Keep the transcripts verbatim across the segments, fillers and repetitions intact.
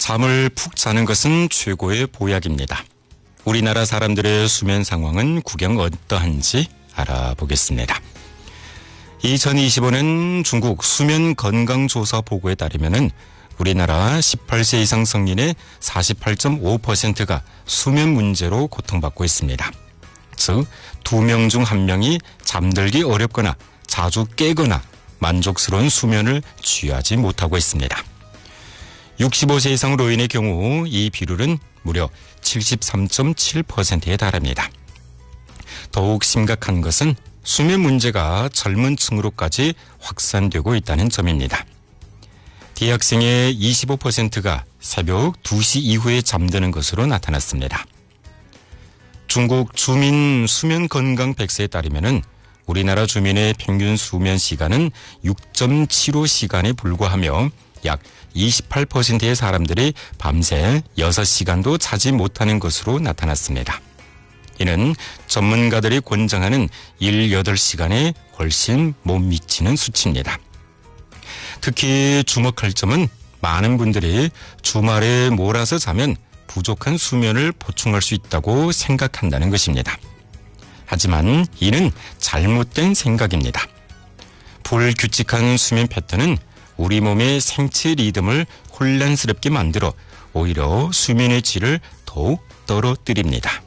잠을 푹 자는 것은 최고의 보약입니다. 우리나라 사람들의 수면 상황은 구경 어떠한지 알아보겠습니다. 이천이십오 년 중국 수면 건강조사 보고에 따르면 우리나라 십팔 세 이상 성인의 사십팔 점 오 퍼센트가 수면 문제로 고통받고 있습니다. 즉, 두 명 중 한 명이 잠들기 어렵거나 자주 깨거나 만족스러운 수면을 취하지 못하고 있습니다. 육십오 세 이상 노인의 경우 이 비율은 무려 칠십삼 점 칠 퍼센트에 달합니다. 더욱 심각한 것은 수면 문제가 젊은 층으로까지 확산되고 있다는 점입니다. 대학생의 이십오 퍼센트가 새벽 두 시 이후에 잠드는 것으로 나타났습니다. 중국 주민 수면 건강 백서에 따르면 우리나라 주민의 평균 수면 시간은 육 점 칠오 시간에 불과하며 약 이십팔 퍼센트의 사람들이 밤새 여섯 시간도 자지 못하는 것으로 나타났습니다. 이는 전문가들이 권장하는 일여덟 시간에 훨씬 못 미치는 수치입니다. 특히 주목할 점은 많은 분들이 주말에 몰아서 자면 부족한 수면을 보충할 수 있다고 생각한다는 것입니다. 하지만 이는 잘못된 생각입니다. 불규칙한 수면 패턴은 우리 몸의 생체 리듬을 혼란스럽게 만들어 오히려 수면의 질을 더욱 떨어뜨립니다.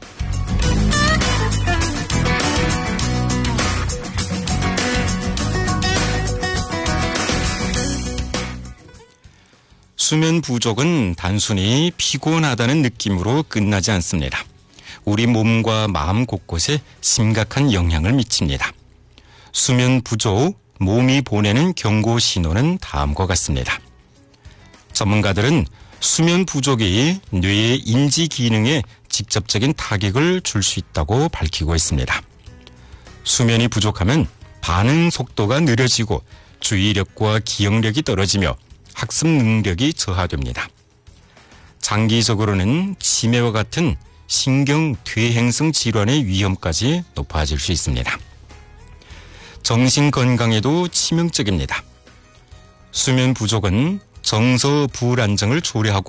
수면 부족은 단순히 피곤하다는 느낌으로 끝나지 않습니다. 우리 몸과 마음 곳곳에 심각한 영향을 미칩니다. 수면 부족, 몸이 보내는 경고 신호는 다음과 같습니다. 전문가들은 수면 부족이 뇌의 인지 기능에 직접적인 타격을 줄 수 있다고 밝히고 있습니다. 수면이 부족하면 반응 속도가 느려지고 주의력과 기억력이 떨어지며 학습 능력이 저하됩니다. 장기적으로는 치매와 같은 신경 퇴행성 질환의 위험까지 높아질 수 있습니다. 정신 건강에도 치명적입니다. 수면 부족은 정서 불안정을 초래하고